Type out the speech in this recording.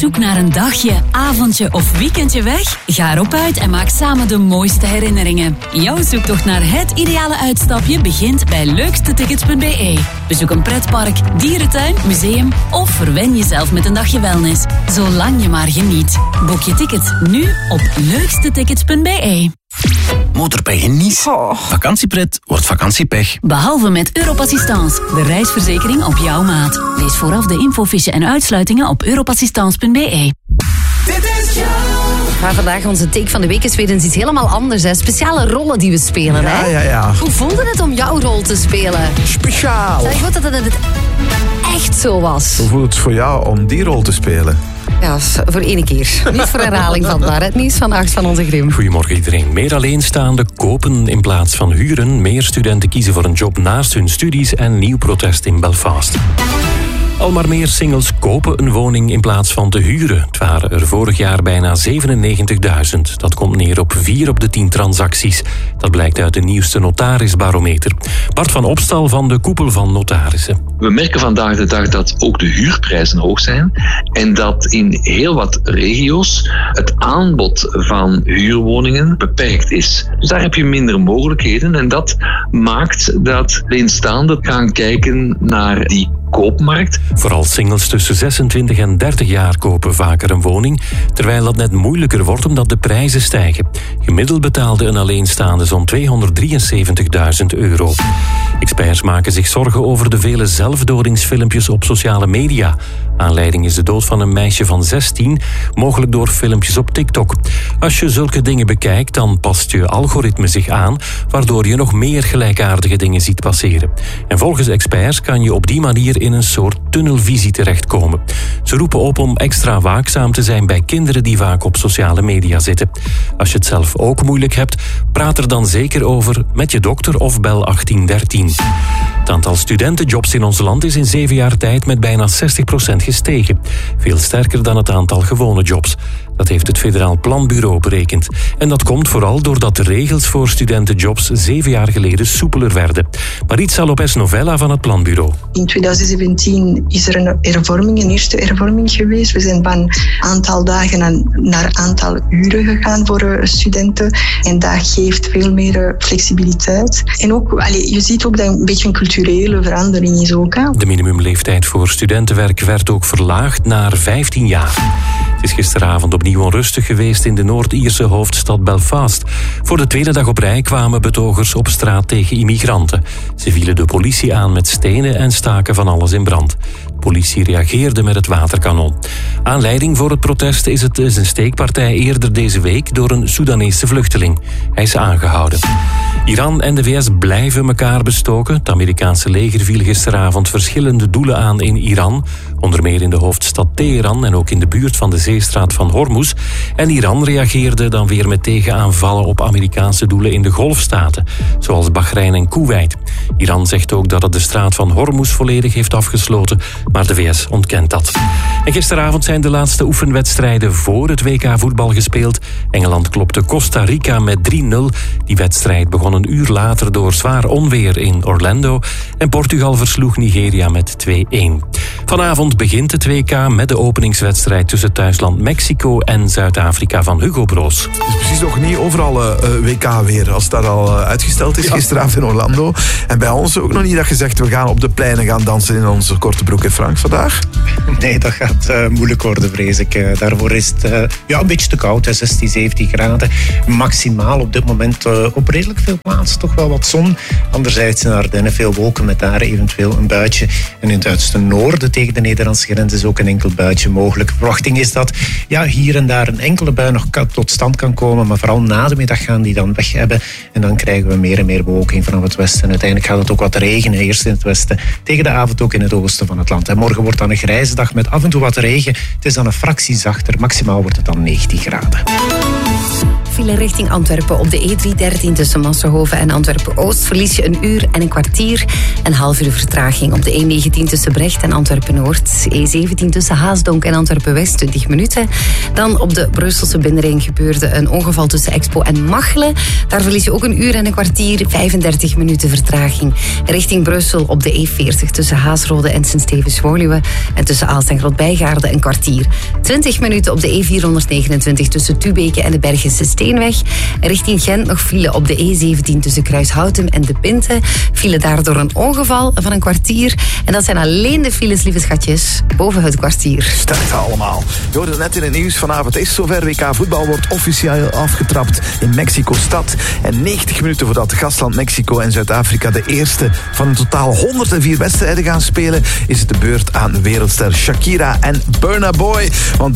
zoek naar een dagje, avondje of weekendje weg? Ga erop uit en maak samen de mooiste herinneringen. Jouw zoektocht naar het ideale uitstapje begint bij leukstetickets.be. Bezoek een pretpark, dierentuin, museum of verwen jezelf met een dagje wellness. Zolang je maar geniet. Boek je tickets nu op leukstetickets.be. Motorpech en Nice. Vakantiepret wordt vakantiepech. Behalve met Europassistance, de reisverzekering op jouw maat. Lees vooraf de infofiche en uitsluitingen op europassistance.be. Maar vandaag onze take van de week is weer eens iets helemaal anders. Hè. Speciale rollen die we spelen. Hè? Ja. Hoe voelde het om jouw rol te spelen? Speciaal. Zeg, ik hoop dat het echt zo was. Hoe voelt het voor jou om die rol te spelen? Ja, voor één keer. Niet voor herhaling vatbaar. Het nieuws van 8 van onze Grim. Goedemorgen iedereen. Meer alleenstaanden kopen in plaats van huren. Meer studenten kiezen voor een job naast hun studies en nieuw protest in Belfast. Al maar meer singles kopen een woning in plaats van te huren. Het waren er vorig jaar bijna 97.000. Dat komt neer op 4 op de 10 transacties. Dat blijkt uit de nieuwste notarisbarometer. Bart van Opstal van de Koepel van Notarissen. We merken vandaag de dag dat ook de huurprijzen hoog zijn en dat in heel wat regio's het aanbod van huurwoningen beperkt is. Dus daar heb je minder mogelijkheden en dat maakt dat alleenstaanden gaan kijken naar die koopmarkt. Vooral singles tussen 26 en 30 jaar kopen vaker een woning, terwijl dat net moeilijker wordt omdat de prijzen stijgen. Gemiddeld betaalde een alleenstaande zo'n €273.000. Experts maken zich zorgen over de vele zelfdodingsfilmpjes op sociale media. Aanleiding is de dood van een meisje van 16, mogelijk door filmpjes op TikTok. Als je zulke dingen bekijkt, dan past je algoritme zich aan, waardoor je nog meer gelijkaardige dingen ziet passeren. En volgens experts kan je op die manier in een soort tunnelvisie terechtkomen. Ze roepen op om extra waakzaam te zijn bij kinderen die vaak op sociale media zitten. Als je het zelf ook moeilijk hebt, praat er dan zeker over met je dokter of bel 1813. Het aantal studentenjobs in ons land is in 7 jaar tijd met bijna 60% gestegen. Veel sterker dan het aantal gewone jobs. Dat heeft het Federaal Planbureau berekend. En dat komt vooral doordat de regels voor studentenjobs 7 jaar geleden soepeler werden. Maritza Lopez Novella van het Planbureau. In 2017 is er een eerste hervorming geweest. We zijn van aantal dagen naar aantal uren gegaan voor studenten. En dat geeft veel meer flexibiliteit. En ook, je ziet ook dat een beetje een culturele verandering is ook. Hè? De minimumleeftijd voor studentenwerk werd ook verlaagd naar 15 jaar. Het is gisteravond opnieuw onrustig geweest in de Noord-Ierse hoofdstad Belfast. Voor de tweede dag op rij kwamen betogers op straat tegen immigranten. Ze vielen de politie aan met stenen en staken van alles in brand. De politie reageerde met het waterkanon. Aanleiding voor het protest is een steekpartij eerder deze week door een Soedanese vluchteling. Hij is aangehouden. Iran en de VS blijven elkaar bestoken. Het Amerikaanse leger viel gisteravond verschillende doelen aan in Iran. Onder meer in de hoofdstad Teheran en ook in de buurt van de zeestraat van Hormuz. En Iran reageerde dan weer met tegenaanvallen op Amerikaanse doelen in de golfstaten, zoals Bahrein en Kuwait. Iran zegt ook dat het de straat van Hormuz volledig heeft afgesloten, maar de VS ontkent dat. En gisteravond zijn de laatste oefenwedstrijden voor het WK voetbal gespeeld. Engeland klopte Costa Rica met 3-0. Die wedstrijd begon een uur later door zwaar onweer in Orlando. En Portugal versloeg Nigeria met 2-1. Vanavond begint het WK met de openingswedstrijd tussen thuisland Mexico en Zuid-Afrika van Hugo Broos. Het is precies nog niet overal WK weer, als dat al uitgesteld is gisteravond in Orlando. En bij ons ook nog niet dat gezegd, we gaan op de pleinen gaan dansen in onze korte broek. En Frank, vandaag? Nee, dat gaat moeilijk worden, vrees ik. Daarvoor is het een beetje te koud, 16, 17 graden. Maximaal op dit moment op redelijk veel plaatsen toch wel wat zon. Anderzijds in de Ardennen veel wolken met daar eventueel een buitje. En in het uiterste noorden tegen de Nederlandse grens is ook een enkel buitje mogelijk. De verwachting is dat hier en daar een enkele bui nog tot stand kan komen, maar vooral na de middag gaan die dan weg hebben. En dan krijgen we meer en meer bewolking vanaf het westen. En uiteindelijk gaat het ook wat regenen, eerst in het westen, tegen de avond ook in het oosten van het land. En morgen wordt dan een grijze dag met af en toe wat regen. Het is dan een fractie zachter. Maximaal wordt het dan 19 graden. file richting Antwerpen op de E313 tussen Massenhoven en Antwerpen-Oost. Verlies je 1 uur en een kwartier. Een half uur vertraging op de E19 tussen Brecht en Antwerpen-Noord. E17 tussen Haasdonk en Antwerpen-West 20 minuten. Dan op de Brusselse binnenring gebeurde een ongeval tussen Expo en Machelen. Daar verlies je ook 1 uur en een kwartier. 35 minuten vertraging. Richting Brussel op de E40 tussen Haasrode en Sint-Stevens-Woluwe. En tussen Aalst en Grootbijgaarden een kwartier. 20 minuten op de E429 tussen Tubeke en de Bergense Steenweg. Richting Gent nog file op de E17 tussen Kruishouten en De Pinte. File daardoor een ongeval van een kwartier. En dat zijn alleen de files, lieve schatjes, boven het kwartier. Sterkte allemaal. Je hoorde het net in het nieuws vanavond. Het is zover. WK voetbal wordt officieel afgetrapt in Mexico-stad. En 90 minuten voordat gastland Mexico en Zuid-Afrika de eerste van een totaal 104 wedstrijden gaan spelen, is het de beurt aan wereldster Shakira en Burna Boy. Want